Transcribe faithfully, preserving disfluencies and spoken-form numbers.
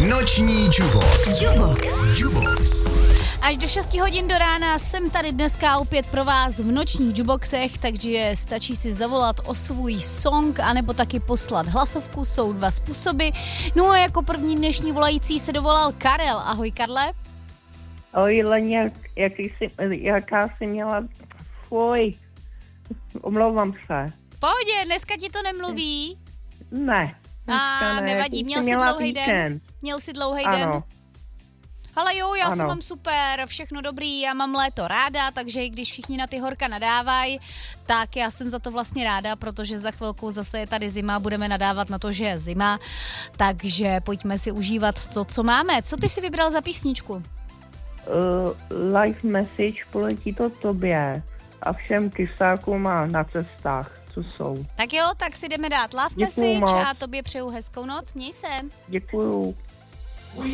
Noční Jubox. Jubox. Jubox. Až do šesti hodin do rána jsem tady dneska opět pro vás v nočních Juboxech, takže stačí si zavolat o svůj song, anebo taky poslat hlasovku, jsou dva způsoby. No a jako první dnešní volající se dovolal Karel. Ahoj Karle. Ahoj Leni, jak, jaký jsi, jaká jsi měla, fuj, omlouvám se. Pohodě, dneska ti to nemluví? Ne. A ne, nevadí, měl jsi dlouhý den? Měl jsi dlouhý den? Ale jo, já ano. se mám super, všechno dobrý, já mám léto ráda, takže i když všichni na ty horka nadávají, tak já jsem za to vlastně ráda, protože za chvilku zase je tady zima, budeme nadávat na to, že je zima, takže pojďme si užívat to, co máme. Co ty si vybral za písničku? Uh, live message, poletí to tobě a všem kysákům a na cestách, co jsou. Tak jo, tak si jdeme dát love Děkuju message moc. a tobě přeju hezkou noc, měj se. Děkuju.